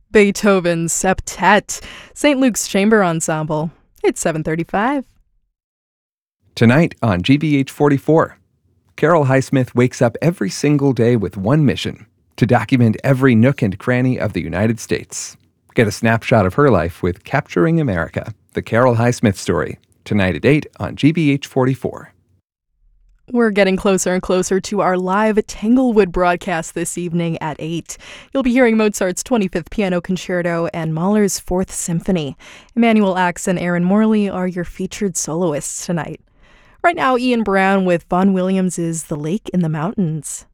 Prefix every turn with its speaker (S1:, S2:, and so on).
S1: Beethoven's Septet, St. Luke's Chamber Ensemble. It's 7:35.
S2: Tonight on GBH 44, Carol Highsmith wakes up every single day with one mission: to document every nook and cranny of the United States. Get a snapshot of her life with Capturing America, the Carol Highsmith story, tonight at 8 on GBH 44.
S1: We're getting closer and closer to our live Tanglewood broadcast this evening at 8. You'll be hearing Mozart's 25th Piano Concerto and Mahler's 4th Symphony. Emmanuel Ax and Aaron Morley are your featured soloists tonight. Right now, Ian Brown with Vaughan Williams' The Lake in the Mountains.